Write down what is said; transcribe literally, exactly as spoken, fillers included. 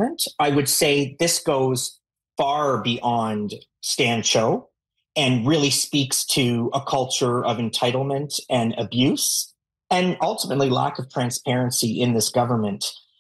Testament. I would say this goes far beyond Stan Cho and really speaks to a culture of entitlement and abuse and ultimately lack of transparency in this government.